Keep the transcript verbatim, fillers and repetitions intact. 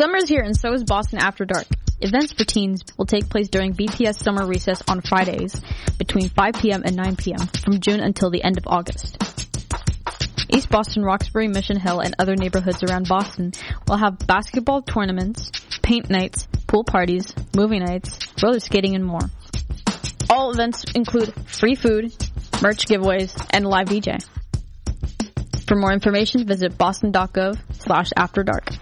Summer is here and so is Boston After Dark. Events for teens will take place during B P S summer recess on Fridays between five p.m. and nine p.m. from June until the end of August. East Boston, Roxbury, Mission Hill, and other neighborhoods around Boston will have basketball tournaments, paint nights, pool parties, movie nights, roller skating, and more. All events include free food, merch giveaways, and live D J. For more information, visit boston.gov slash after dark.